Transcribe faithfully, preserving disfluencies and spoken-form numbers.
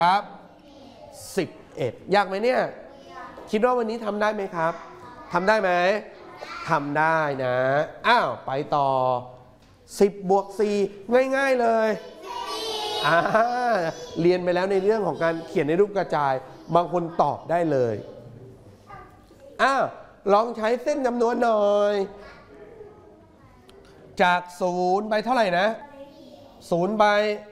ครับสิบเอ็ดยากไหมเนี่ยคิดว่าวันนี้ทำได้ไหมครับทำได้ไหมทำได้นะอ้าวไปต่อสิบบวกสี่ง่ายๆเลยอ่าเรียนไปแล้วในเรื่องของการเขียนในรูปกระจายบางคนตอบได้เลยอ้าวลองใช้เส้นจำนวนหน่อยจากศูนย์ไปเท่าไหร่นะศูนย์ไป